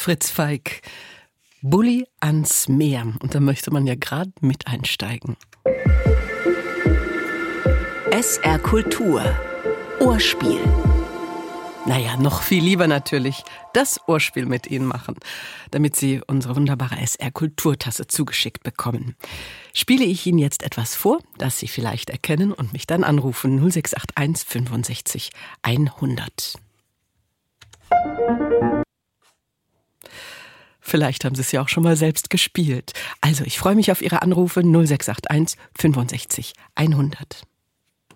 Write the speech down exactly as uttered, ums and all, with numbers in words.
Fritz Feig, Bulli ans Meer. Und da möchte man ja gerade mit einsteigen. S R Kultur. Ohrspiel. Naja, noch viel lieber natürlich das Ohrspiel mit Ihnen machen, damit Sie unsere wunderbare S R-Kulturtasse zugeschickt bekommen. Spiele ich Ihnen jetzt etwas vor, das Sie vielleicht erkennen und mich dann anrufen null sechs acht eins fünfundsechzig hundert. Vielleicht haben Sie es ja auch schon mal selbst gespielt. Also, ich freue mich auf Ihre Anrufe null sechs acht eins fünfundsechzig hundert.